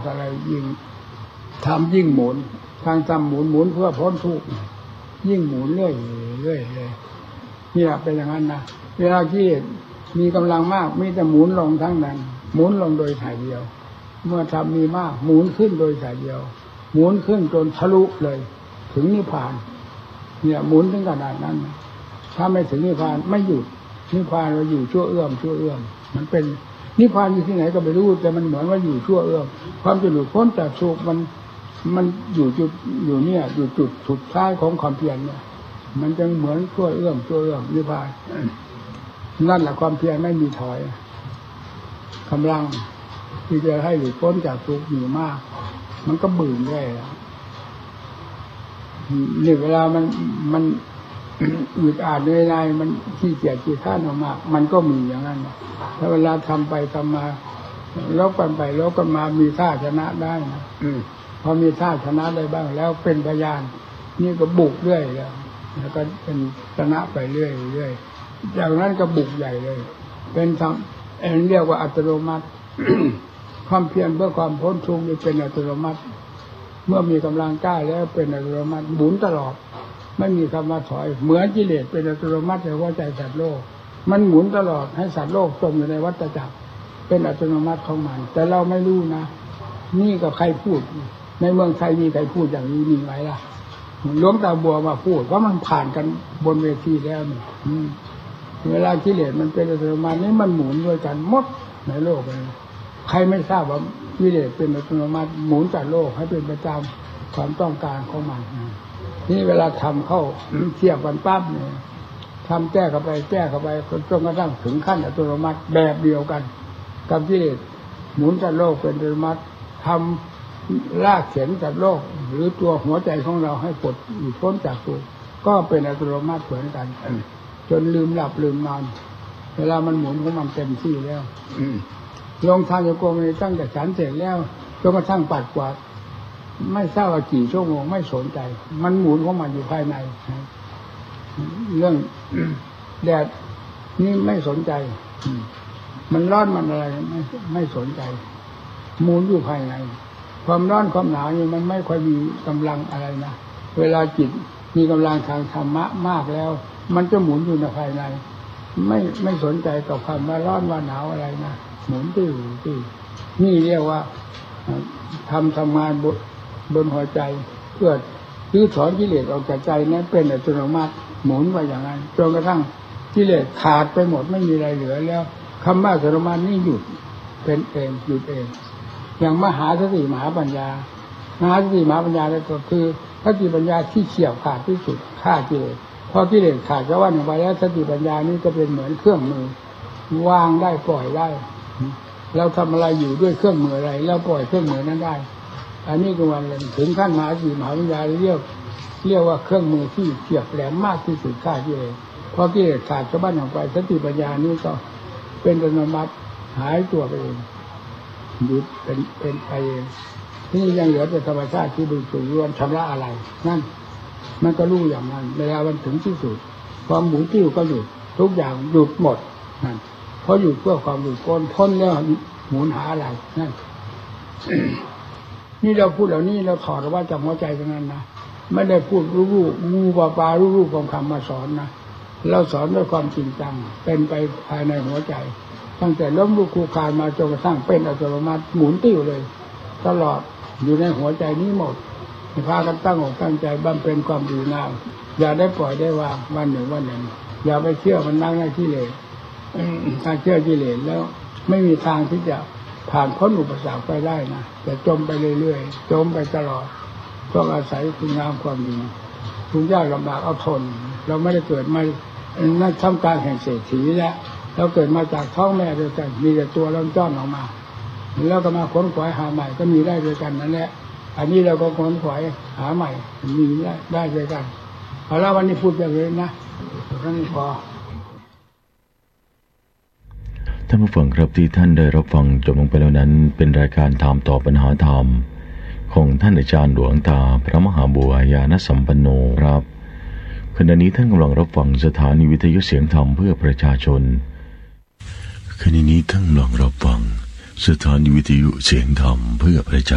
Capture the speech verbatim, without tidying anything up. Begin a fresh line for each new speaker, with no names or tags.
อะไรยิ่งทำยิ่งหมุนทางทำหมุนหมุนเพื่อพ้นทุกข์ยิ่งหมุนเรื่อยเรื่อยเลยนี่เป็นอย่างนั้นนะเวลาที่มีกำลังมากมีแต่หมุนลงทั้งนั้นหมุนลงโดยถ่ายเดียวเมื่อทำมีมากหมุนขึ้นโดยถ่ายเดียวหมุนขึ้นจนทะลุเลยถึงนิพพานเนี่ยหมุนถึงขนาดนั้นถ้าไม่ถึงนิพพานไม่หยุดนิพพานเราอยู่ชั่วเอื้อมชั่วเอื้อมมันเป็นนิพพานอยู่ที่ไหนก็ไม่รู้แต่มันเหมือนว่าอยู่ชั่วเอื้อมความจะหลุดพ้นจากทุกข์มันมันอยู่จุดอยู่เนี่ยอยู่จุดสุดท้ายของความเพียรเนี่ยมันจึงเหมือนชั่วเอื้อมชั่วเอื้อมนิพพานนั่นแหละความเพียรไม่มีถอยกำลังที่จะให้หลุดพ้นจากทุกข์มีมากมันก็บื่นได้นี่เวลามันมันอึดอัดในในมันขี้เกียจขี้ข้านมากมันก็มีอย่างนั้นถ้าเวลาทำไปทำมาลบกันไปลบกันมามีท่าชนะได้นะพอมีท่าชนะได้บ้างแล้วเป็นพยานนี่ก็บุกเรื่อยแล้วแล้วก็เป็นชนะไปเรื่อยเรื่อยจากนั้นก็บุกใหญ่เลยเป็นทำเอ็นเรียกว่าอัตโนมัติ ความเพียรเพื่อความพ้นทุกข์นี่เป็นอัตโนมัติเมื่อมีกำลังกล้าแล้วเป็นอัตโนมัติหมุนตลอดไม่มีคำว่าถอยเหมือนกิเลสเป็นอัตโนมัติในหัวใจสัตว์โลกมันหมุนตลอดให้สัตว์โลกจมอยู่ในวัฏจักรเป็นอัตโนมัติของมันแต่เราไม่รู้นะนี่ก็ใครพูดในเมืองไทยมีใครพูดอย่างนี้มีไหมล่ะหลวงตาบัวมาพูดเพราะมันผ่านกันบนเวทีแล้วนี่เวลากิเลสมันเป็นอัตโนมัตินี่มันหมุนด้วยกันหมดในโลกเลยใครไม่ทราบว่ากิเลสเป็นอัตโนมัติหมุนจากโลกให้เป็นประจำความต้องการของมันนี่เวลาทำเข้าเทียบกันปั๊บเนี่ยทำแก้เข้าไปแก้เข้าไปจนกระทั่งถึงขั้นอัตโนมัติแบบเดียวกันกับกิเลสหมุนจากโลกเป็นอัตโนมัติทำลากเข็นจากโลกหรือตัวหัวใจของเราให้ปลดพ้นจากตัวก็เป็นอัตโนมัติเหมือนกันจนลืมหลับลืมนอนเวลามันหมุนของมันเต็มที่แล้วลงทางโยกมีตั้งแต่ฉันเสร็จแล้วจนกระทั่งปัดกวาดไม่ทราบว่ากี่ชั่วโมงไม่สนใจมันหมุนของมันอยู่ภายในเรื่องแดดนี่ไม่สนใจมันร้อนมันอะไรไม่ไม่สนใจหมุนอยู่ภายในความร้อนความหนาวนี่มันไม่ค่อยมีกำลังอะไรนะเวลาจิตมีกำลังทางธรรมะมากแล้วมันจะหมุนอยู่ในภายในไม่ไม่สนใจกับความว่าร้อนว่าหนาวอะไรนะหมุนตื้อตื้อนี่เรียกว่าทำทำงานบนบนหัวใจเพื่อลื้อถอนกิเลสออกจากใจนั้นเป็นอัตโนมัติหมุนไปอย่างนั้นจนกระทั่งกิเลสขาดไปหมดไม่มีอะไรเหลือแล้วคำว่าอัตโนมัตินี่หยุดเป็นเองหยุดเองอย่างมหาสติมหาปัญญามหาสติมหาปัญญาก็คือสติปัญญาที่เฉียบขาดที่สุดฆ่ากิเลสพอกิเลสขาดก็ว่าหนึ่งไปแล้วสติปัญญานี่ก็เป็นเหมือนเครื่องมือวางได้ปล่อยได้เราทำอะไรอยู่ด้วยเครื่องมืออะไรแล้วปล่อยเครื่องมือนั้นได้อันนี้ก็วันถึงขั้นมหาสติมหาปัญญาเรียกเรียกว่าเครื่องมือที่เฉียบแหลมมากที่สุดฆ่ากิเลสพอกิเลสขาดก็บ้านออกไปสติปัญญานี่ก็เป็นอัตโนมัติหายตัวไปเองหยุดเป็นเป็นไปเองที่นี่ยังเหลือแต่ธรรมชาติที่บริสุทธิ์ล้วนชำระอะไรนั่นมันก็รู้อย่างนั้นเวลามันถึงที่สุดความหมุนติ้วก็หยุดทุกอย่างหยุดหมดนั่นเพราะหยุดเพื่อความหลุดพ้นพ้นแล้วหมุนหาอะไรนั่น นี่เราพูดเหล่านี้เราถอดออกมาจากหัวใจตรงนั้นนะไม่ได้พูดรู้ๆงูปลาปลารู้ๆของคำมาสอนนะเราสอนด้วยความจริงจังเป็นไปภายในหัวใจตั้งแต่ล้มลุกคลุกคลานมาจนกระทั่งเป็นอัตโนมัติหมุนติ้วเลยตลอดอยู่ในหัวใจนี้หมดพากันตั้งอกตั้งใจบำเพ็ญความดีงามอย่าได้ปล่อยได้วางวันหนึ่งวันหนึ่งอย่าไปเชื่อมันนั่งในกิเลสถ้าเชื่อกิเลสแล้วไม่มีทางที่จะผ่านพ้นอุปสรรคไปได้นะจะจมไปเรื่อยๆจมไปตลอดต้องอาศัยคุณงามความดีทุกยากลำบากเอาทนเราไม่ได้เกิดมานั่นทำการแห่งเศรษฐีแล้วเราเกิดมาจากท้องแม่เดียวกันมีแต่ตัวเราจ้อนออกมาแล้วก็มาค้นขวายหาใหม่ก็มีได้ด้วยกันนั่นแหละอันนี้เราก็ค้นขวายหาใหม่มีได้ได้ด้วยกันเอาละวันนี้พูดอย่างนี้นะท่านพอ
ท่านผู้ฟังครับที่ท่านได้รับฟังจบลงไปแล้วนั้นเป็นรายการถามตอบปัญหาธรรมของท่านอาจารย์หลวงตาพระมหาบัวญาณสัมปันโนครับขณะนี้ท่านกำลังรับฟังสถานีวิทยุเสียงธรรมเพื่อประชาชนขณะนี้ท่านกำลังรับฟังสถานีวิทยุเสียงธรรมเพื่อประชา